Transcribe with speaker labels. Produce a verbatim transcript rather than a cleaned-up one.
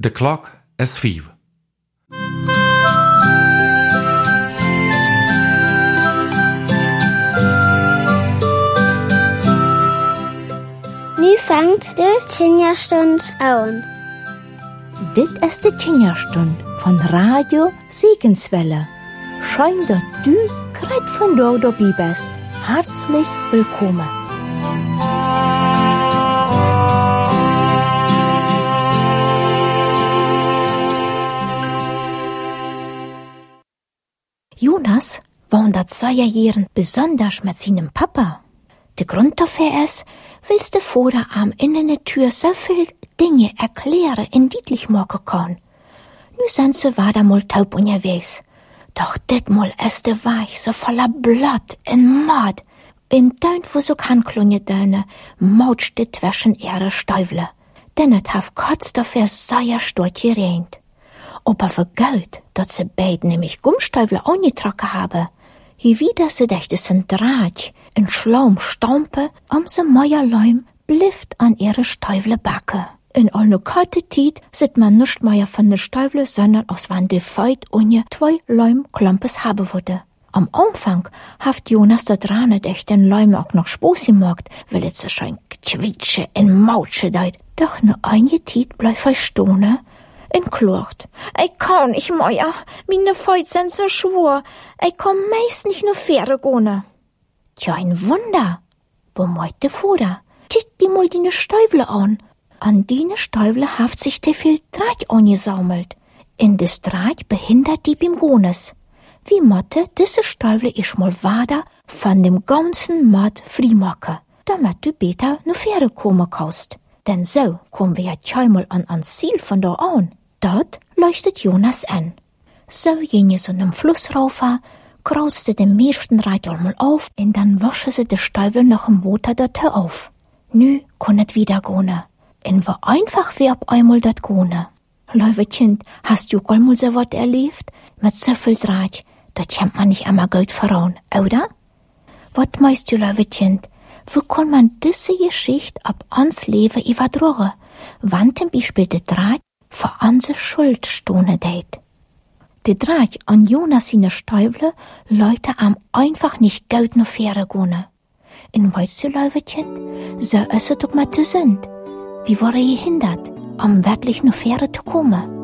Speaker 1: De klok is vijf.
Speaker 2: Nu fängt de Kinderstund an.
Speaker 3: Dit ist die Kinderstund von Radio Segenswelle. Schön, dass du gerade von dort dabei bist. Herzlich willkommen. Jonas wohnt seit zwei Jahren besonders mit seinem Papa. Der Grund dafür ist, weil der Vater am in der Tür so viel Dinge erklären und deutlich machen kann. Nu sind sie weiter mal taub unterwegs. Doch ditmal ist der Weich so voller Blut und Mord. In Dönt, wo so kann klunje Döne, mautscht die zwischen ihre Stäuvle. Denn es hat kurz dafür sehr stark geregnet. Aber vergeut, dass sie beiden nämlich Gummstäuvle angetrocken haben. Hier wieder sie dachte sind Draht, in Schlaum stampe, um sie Meierleim blieft an ihre Stäuvle backe. In all no kalte Tiet sieht man nicht mehr von der Stäuvle, sondern aus wann die Feit unje zwei Leim Klampes haben würde. Am Anfang haft Jonas da dran echt den Leim auch noch Spaß gemacht, weil es so schön quietsche und mautsche deit. Doch nur einige Tiet bleib er stehen und klagt. Ich kann nicht mehr, meine Feit sind so schwur, ich kann meist nicht nur Fähre gehen. Tja, ein Wunder, bemeut der Vater. Tiet die mal deine Stäuvle an. An deine Stäuvle haft sich der viel Draht angesammelt. In des Draht behindert die beim Gones. Wie Motte diese Stäuvle ich mal weiter von dem ganzen Mord freimachen, damit du später nur Fähre kommen kannst. Denn so kommen wir ja einmal an ans Ziel von da an. Dort leuchtet Jonas an. So ging es an dem Fluss rauf, krauste den meisten Reit einmal auf und dann wasche sie die Stäuvle noch im Wasser dort auf. Nu kann es wieder gehen. Und war einfach wie ab einmal dat gehen. Liebe Kind, hast du auch mal so was erlebt? Mit so viel Draht, das kann man nicht einmal Geld verrauen, oder? Was meinst du, liebe Kind? Wo kann man diese Geschichte ab ans Leben übertragen? Wann zum Beispiel der Draht für unsere Schuld stehen deit. Der Draht an Jonas seine Stäuvle Leute am einfach nicht Geld noch Fähre gehen. Und weißt du, liebe Kind, so ist es doch mal zu sind. Wie war er gehindert, am wirklich noch Fähre zu kommen?